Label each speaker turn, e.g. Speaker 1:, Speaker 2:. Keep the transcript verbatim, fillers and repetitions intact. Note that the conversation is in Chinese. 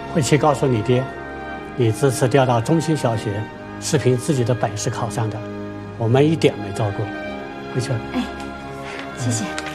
Speaker 1: 会去告诉你爹，你这次调到中心小学是凭自己的本事考上的，我们一点没照顾。回去了。
Speaker 2: 哎，谢谢。